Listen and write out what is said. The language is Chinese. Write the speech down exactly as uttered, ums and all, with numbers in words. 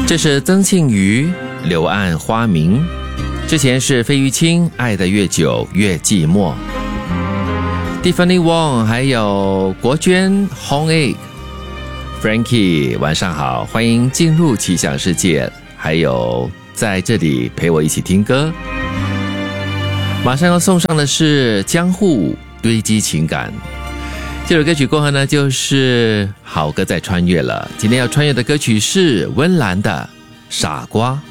这是曾庆瑜柳暗花明，之前是费玉清爱得越久越寂寞， Tiffany Wong 还有国娟 Home Egg Frankie 晚上好，欢迎进入奇想世界，还有在这里陪我一起听歌。马上要送上的是江户堆积情感，这首歌曲过后呢，就是好歌在穿越了。今天要穿越的歌曲是温岚的傻瓜。